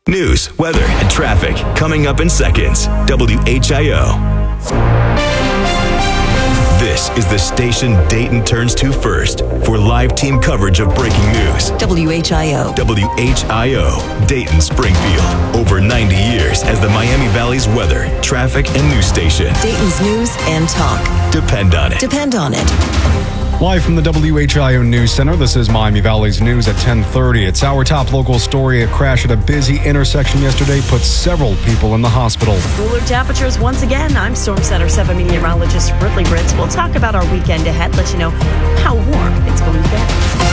News, weather, and traffic coming up in seconds. WHIO. This is the station Dayton turns to first for live team coverage of breaking news. WHIO. WHIO, Dayton Springfield. Over 90 years as the Miami Valley's weather, traffic, and news station. Dayton's news and talk. Depend on it. Depend on it. Live from the WHIO News Center, this is Miami Valley's news at 10:30. It's our top local story. A crash at a busy intersection yesterday put several people in the hospital. Cooler temperatures once again. I'm Storm Center 7 meteorologist Ridley Ritz. We'll talk about our weekend ahead, let you know how warm it's going to get.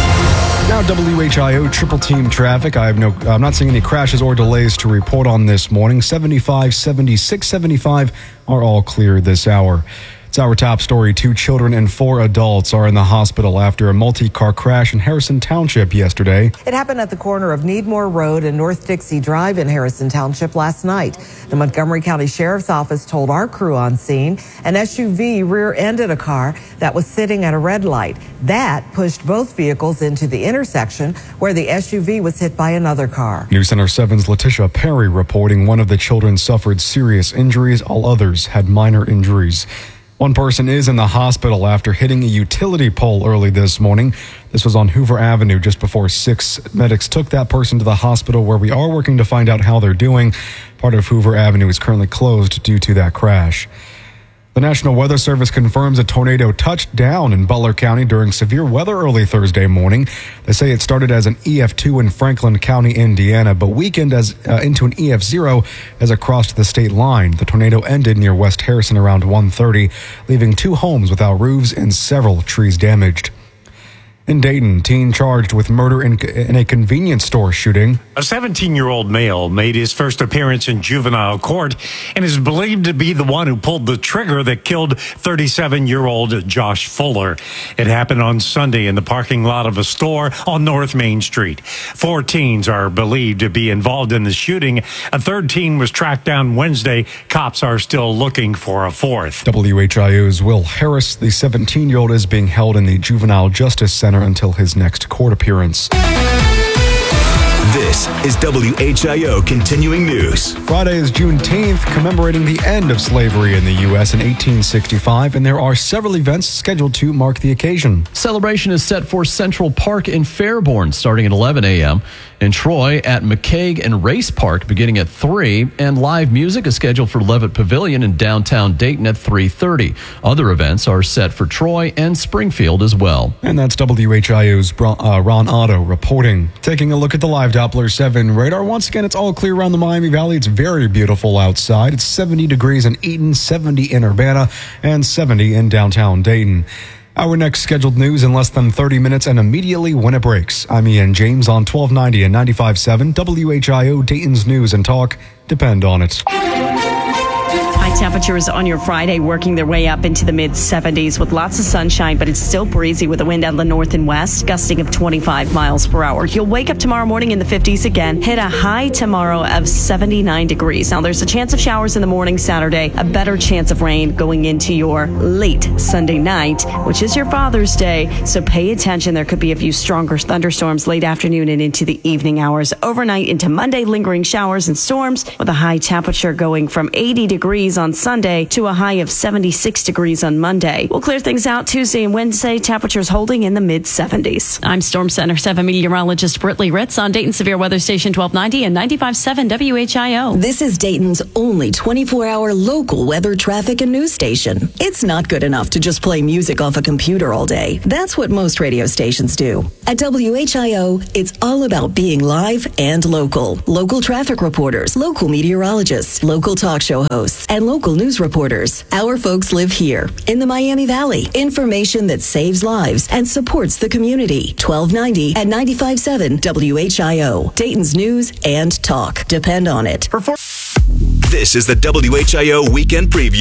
Now WHIO triple team traffic. I'm not seeing any crashes or delays to report on this morning. 75, 76, 75 are all clear this hour. It's our top story. 2 children and 4 adults are in the hospital after a multi-car crash in Harrison Township yesterday. It happened at the corner of Needmore Road and North Dixie Drive in Harrison Township last night. The Montgomery County Sheriff's Office told our crew on scene an SUV rear-ended a car that was sitting at a red light. That pushed both vehicles into the intersection where the SUV was hit by another car. News Center 7's Letitia Perry reporting one of the children suffered serious injuries. All others had minor injuries. One person is in the hospital after hitting a utility pole early this morning. This was on Hoover Avenue just before 6. Medics took that person to the hospital where we are working to find out how they're doing. Part of Hoover Avenue is currently closed due to that crash. The National Weather Service confirms a tornado touched down in Butler County during severe weather early Thursday morning. They say it started as an EF2 in Franklin County, Indiana, but weakened into an EF0 as it crossed the state line. The tornado ended near West Harrison around 1:30, leaving 2 homes without roofs and several trees damaged. In Dayton, teen charged with murder in a convenience store shooting. A 17-year-old male made his first appearance in juvenile court and is believed to be the one who pulled the trigger that killed 37-year-old Josh Fuller. It happened on Sunday in the parking lot of a store on North Main Street. 4 teens are believed to be involved in the shooting. A 3rd teen was tracked down Wednesday. Cops are still looking for a 4th. WHIO's Will Harris, the 17-year-old, is being held in the Juvenile Justice Center until his next court appearance. This is WHIO Continuing News. Friday is Juneteenth, commemorating the end of slavery in the U.S. in 1865, and there are several events scheduled to mark the occasion. Celebration is set for Central Park in Fairborn starting at 11 a.m. In Troy at McCaig and Race Park beginning at 3, and live music is scheduled for Levitt Pavilion in downtown Dayton at 3:30. Other events are set for Troy and Springfield as well. And that's WHIO's Ron Otto reporting. Taking a look at the live Doppler 7 radar. Once again, it's all clear around the Miami Valley. It's very beautiful outside. It's 70 degrees in Eaton, 70 in Urbana, and 70 in downtown Dayton. Our next scheduled news in less than 30 minutes and immediately when it breaks. I'm Ian James on 1290 and 95.7 WHIO, Dayton's News and Talk. Depend on it. High temperatures on your Friday working their way up into the mid-70s with lots of sunshine, but it's still breezy with a wind out of the north and west, gusting of 25 miles per hour. You'll wake up tomorrow morning in the 50s again, hit a high tomorrow of 79 degrees. Now, there's a chance of showers in the morning Saturday, a better chance of rain going into your late Sunday night, which is your Father's Day. So pay attention. There could be a few stronger thunderstorms late afternoon and into the evening hours. Overnight into Monday, lingering showers and storms with a high temperature going from 80 degrees on Sunday to a high of 76 degrees on Monday. We'll clear things out Tuesday and Wednesday. Temperatures holding in the mid-70s. I'm Storm Center 7 meteorologist Britley Ritz on Dayton Severe Weather Station 1290 and 95.7 WHIO. This is Dayton's only 24-hour local weather, traffic, and news station. It's not good enough to just play music off a computer all day. That's what most radio stations do. At WHIO, it's all about being live and local. Local traffic reporters, local meteorologists, local talk show hosts, and local news reporters. Our folks live here in the Miami Valley. Information that saves lives and supports the community. 1290 and 95.7 WHIO. Dayton's News and Talk. Depend on it. This is the WHIO Weekend Preview.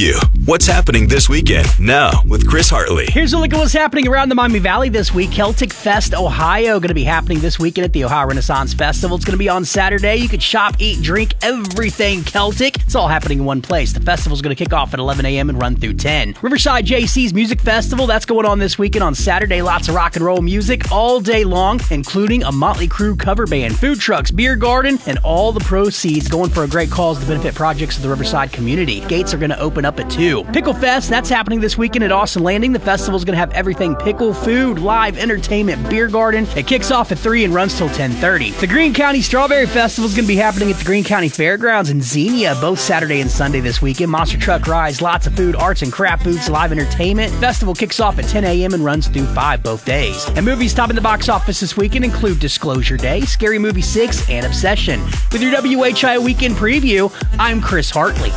What's happening this weekend? Now with Chris Hartley. Here's a look at what's happening around the Miami Valley this week. Celtic Fest Ohio going to be happening this weekend at the Ohio Renaissance Festival. It's going to be on Saturday. You can shop, eat, drink, everything Celtic. It's all happening in one place. The festival's going to kick off at 11 a.m. and run through 10. Riverside JC's Music Festival, that's going on this weekend on Saturday. Lots of rock and roll music all day long, including a Motley Crue cover band, food trucks, beer garden, and all the proceeds going for a great cause to benefit projects of the Riverside community. Gates are going to open up at 2. Pickle Fest, that's happening this weekend at Austin Landing. The festival's going to have everything pickle, food, live entertainment, beer garden. It kicks off at 3 and runs till 10:30. The Greene County Strawberry Festival is going to be happening at the Greene County Fairgrounds in Xenia both Saturday and Sunday this weekend. Monster truck rides, lots of food, arts and craft booths, live entertainment. Festival kicks off at 10 a.m. and runs through 5 both days. And movies topping the box office this weekend include Disclosure Day, Scary Movie 6, and Obsession. With your WHIO Weekend Preview, I'm Chris Hartley.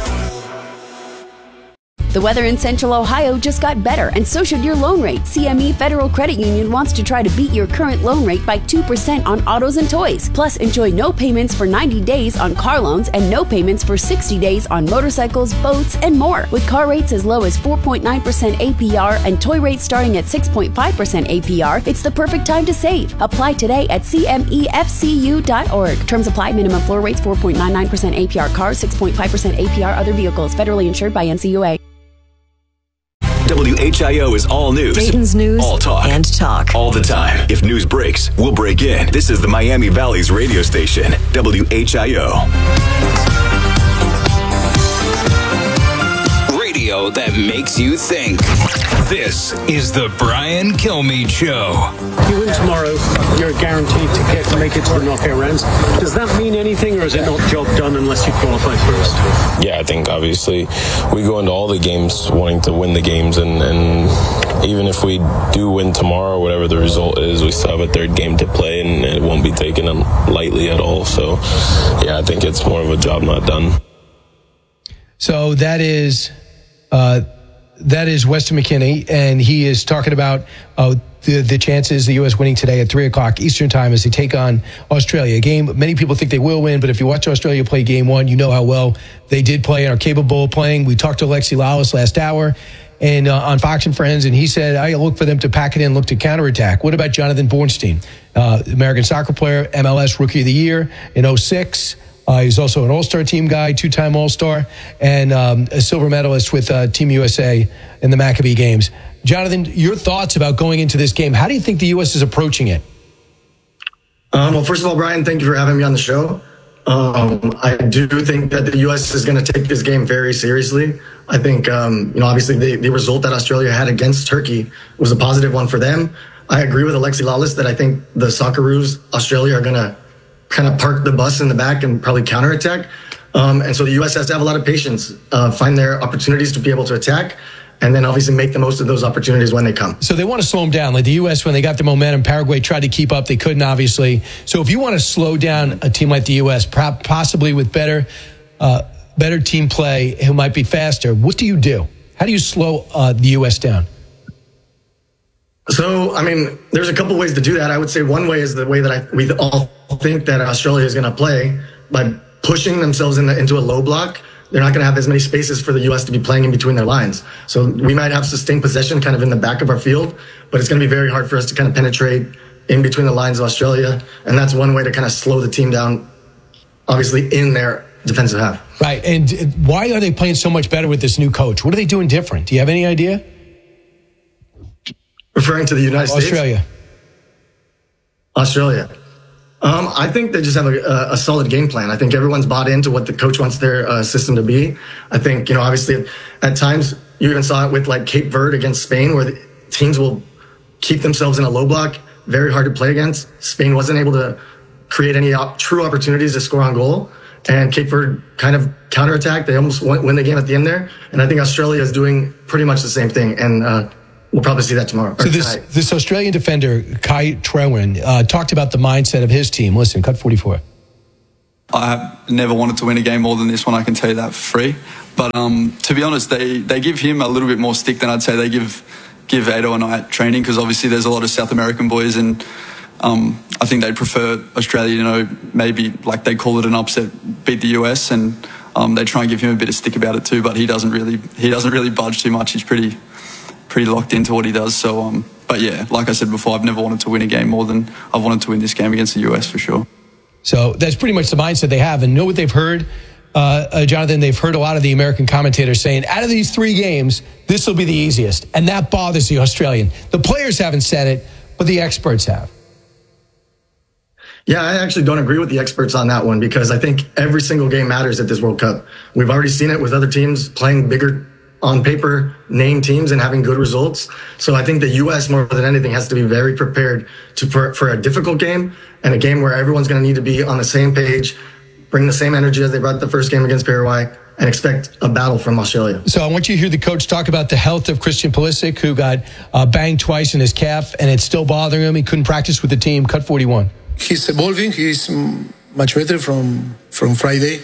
The weather in Central Ohio just got better, and so should your loan rate. CME Federal Credit Union wants to try to beat your current loan rate by 2% on autos and toys. Plus, enjoy no payments for 90 days on car loans and no payments for 60 days on motorcycles, boats, and more. With car rates as low as 4.9% APR and toy rates starting at 6.5% APR, it's the perfect time to save. Apply today at cmefcu.org. Terms apply. Minimum floor rates 4.99% APR cars, 6.5% APR other vehicles. Federally insured by NCUA. WHIO is all news. Dayton's news. All talk. And talk. All the time. If news breaks, we'll break in. This is the Miami Valley's radio station, WHIO. Radio that makes you think. This is the Brian Kilmeade Show. If you win tomorrow, you're guaranteed to make it to the knockout rounds. Does that mean anything, or is it not job done unless you qualify first? Yeah, I think obviously we go into all the games wanting to win the games, and even if we do win tomorrow, whatever the result is, we still have a third game to play, and it won't be taken lightly at all. So, yeah, I think it's more of a job not done. So that is Weston McKennie, and he is talking about the chances the U.S. winning today at 3 o'clock Eastern time as they take on Australia. A game many people think they will win, but if you watch Australia play game one, you know how well they did play and are capable of playing. We talked to Alexi Lalas last hour and on Fox and Friends, and he said, I look for them to pack it in, look to counterattack. What about Jonathan Bornstein, American soccer player, MLS Rookie of the Year in 2006? He's also an All-Star team guy, 2-time All-Star, and a silver medalist with Team USA in the Maccabee Games. Jonathan, your thoughts about going into this game. How do you think the U.S. is approaching it? Well, first of all, Brian, thank you for having me on the show. I do think that the U.S. is going to take this game very seriously. I think, obviously the result that Australia had against Turkey was a positive one for them. I agree with Alexi Lalas that I think the Socceroos, Australia, are going to kind of park the bus in the back and probably counterattack. And so the U.S. has to have a lot of patience, find their opportunities to be able to attack, and then obviously make the most of those opportunities when they come. So they want to slow them down. Like the U.S., when they got the momentum, Paraguay tried to keep up. They couldn't, obviously. So if you want to slow down a team like the U.S., possibly with better team play, who might be faster, what do you do? How do you slow the U.S. down? So, there's a couple ways to do that. I would say one way is the way that we all think that Australia is going to play, by pushing themselves into a low block. They're not going to have as many spaces for the U.S. to be playing in between their lines. So we might have sustained possession kind of in the back of our field, but it's going to be very hard for us to kind of penetrate in between the lines of Australia. And that's one way to kind of slow the team down, obviously, in their defensive half. Right. And why are they playing so much better with this new coach? What are they doing different? Do you have any idea? Referring to the United States? Australia. I think they just have a solid game plan. I think everyone's bought into what the coach wants their system to be. I think, obviously at times you even saw it with like Cape Verde against Spain, where the teams will keep themselves in a low block, very hard to play against. Spain wasn't able to create any true opportunities to score on goal. And Cape Verde kind of counterattacked. They almost win the game at the end there. And I think Australia is doing pretty much the same thing. And we'll probably see that tomorrow. So this Australian defender, Kai Trewin, talked about the mindset of his team. Listen, cut 44. I have never wanted to win a game more than this one, I can tell you that for free. But to be honest, they give him a little bit more stick than I'd say they give Ado and I at training, because obviously there's a lot of South American boys, and I think they prefer Australia, maybe like they call it an upset, beat the US. And They try and give him a bit of stick about it too, but he doesn't really budge too much. He's pretty locked into what he does. So, but yeah, like I said before, I've never wanted to win a game more than I've wanted to win this game against the US for sure. So that's pretty much the mindset they have. And know what they've heard, Jonathan? They've heard a lot of the American commentators saying, out of these 3 games, this will be the easiest. And that bothers the Australian. The players haven't said it, but the experts have. Yeah, I actually don't agree with the experts on that one because I think every single game matters at this World Cup. We've already seen it with other teams playing bigger on paper named teams and having good results. So I think the U.S. more than anything has to be very prepared for a difficult game and a game where everyone's going to need to be on the same page, bring the same energy as they brought the first game against Paraguay, and expect a battle from Australia. So I want you to hear the coach talk about the health of Christian Pulisic, who got banged twice in his calf, and it's still bothering him. He couldn't practice with the team. Cut 41. He's evolving. He's much better from Friday.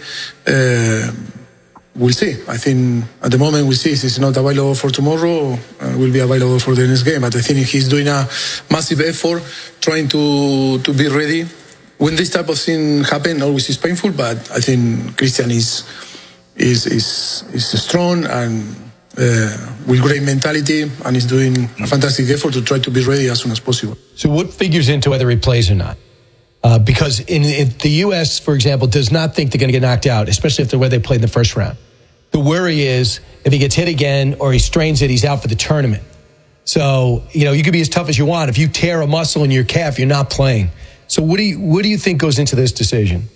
We'll see. I think at the moment we see he's not available for tomorrow. Will be available for the next game. But I think he's doing a massive effort, trying to be ready. When this type of thing happen, always is painful. But I think Christian is strong and with great mentality, and is doing a fantastic effort to try to be ready as soon as possible. So what figures into whether he plays or not? Because in the U.S., for example, does not think they're going to get knocked out, especially if the way they played in the first round. The worry is if he gets hit again or he strains it, he's out for the tournament. So, you can be as tough as you want. If you tear a muscle in your calf, you're not playing. So what do you think goes into this decision?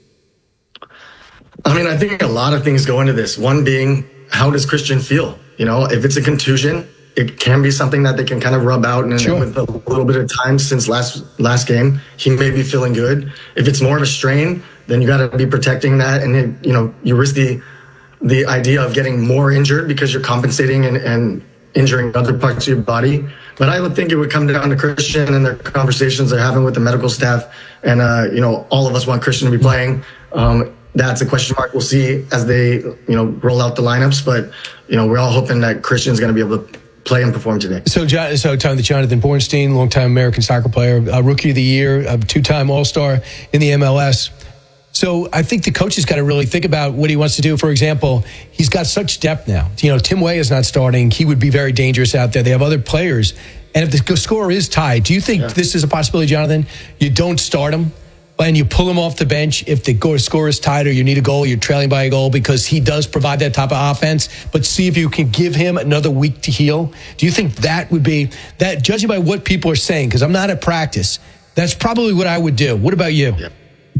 I mean, I think a lot of things go into this. One being, how does Christian feel? If it's a contusion, it can be something that they can kind of rub out, and sure. With a little bit of time since last game, he may be feeling good. If it's more of a strain, then you got to be protecting that, and then, you risk the idea of getting more injured because you're compensating and injuring other parts of your body. But I would think it would come down to Christian and their conversations they're having with the medical staff, and all of us want Christian to be playing. That's a question mark. We'll see as they roll out the lineups, but we're all hoping that Christian's going to be able to play and perform today. So Jonathan Bornstein, longtime American soccer player, Rookie of the Year, a 2-time All-Star in the MLS. So I think the coach has got to really think about what he wants to do. For example, he's got such depth now. Tim Weah is not starting. He would be very dangerous out there. They have other players. And if the score is tied, do you think this is a possibility, Jonathan? You don't start him, and you pull him off the bench if the score is tied or you need a goal, you're trailing by a goal, because he does provide that type of offense, but see if you can give him another week to heal? Do you think that would be, that, judging by what people are saying, because I'm not at practice, that's probably what I would do. What about you? Yeah.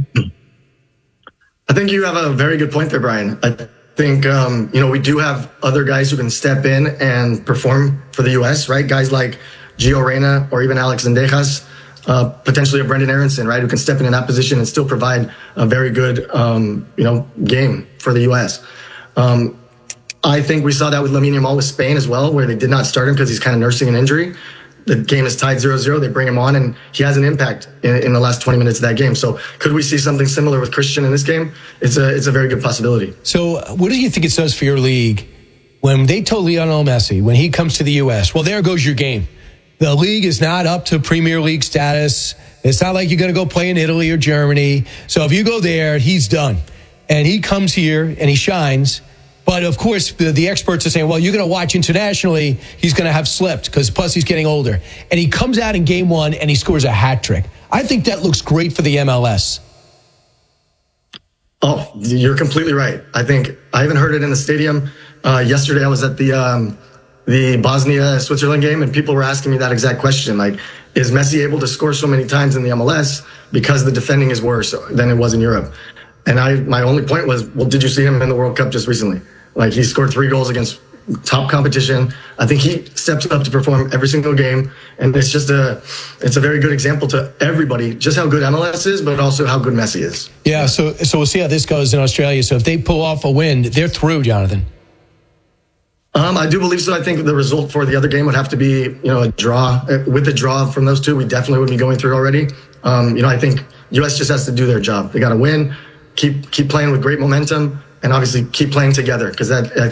I think you have a very good point there, Brian. I think, we do have other guys who can step in and perform for the U.S., right? Guys like Gio Reyna or even Alex Zendejas. Potentially a Brendan Aronson, right, who can step in that position and still provide a very good, game for the U.S. I think we saw that with Lamine Yamal with Spain as well, where they did not start him because he's kind of nursing an injury. The game is tied 0-0. They bring him on, and he has an impact in the last 20 minutes of that game. So could we see something similar with Christian in this game? It's a very good possibility. So what do you think it does for your league when they told Lionel Messi, when he comes to the U.S., well, there goes your game. The league is not up to Premier League status. It's not like you're going to go play in Italy or Germany. So if you go there, he's done. And he comes here and he shines. But of course, the experts are saying, well, you're going to watch internationally, he's going to have slipped because plus he's getting older. And he comes out in game 1 and he scores a hat trick. I think that looks great for the MLS. Oh, you're completely right. I think I even heard it in the stadium. Yesterday I was at the Bosnia-Switzerland game, and people were asking me that exact question. Like, is Messi able to score so many times in the MLS because the defending is worse than it was in Europe? And my only point was, well, did you see him in the World Cup just recently? Like, he scored 3 goals against top competition. I think he steps up to perform every single game. And it's a very good example to everybody, just how good MLS is, but also how good Messi is. Yeah. So we'll see how this goes in Australia. So if they pull off a win, they're through, Jonathan. I do believe so. I think the result for the other game would have to be, a draw. With the draw from those two, we definitely would be going through already. I think U.S. just has to do their job. They got to win, keep playing with great momentum, and obviously keep playing together, because that, I